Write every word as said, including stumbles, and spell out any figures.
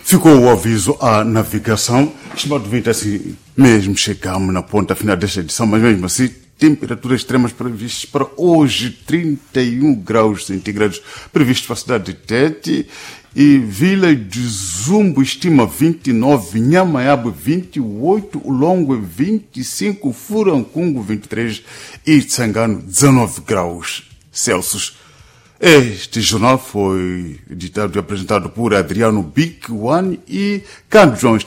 Ficou o aviso à navegação. Estimado ouvinte, assim mesmo chegamos na ponta final desta edição, mas mesmo assim, temperaturas extremas previstas para hoje, trinta e um graus centígrados, previstos para a cidade de Tete e Vila de Zumbo estima vinte e nove, Nhamaiabe vinte e oito, Ulongo vinte e cinco, Furancungo vinte e três e Tsangano dezenove graus Celsius. Este jornal foi editado e apresentado por Adriano Big One e Carlos João.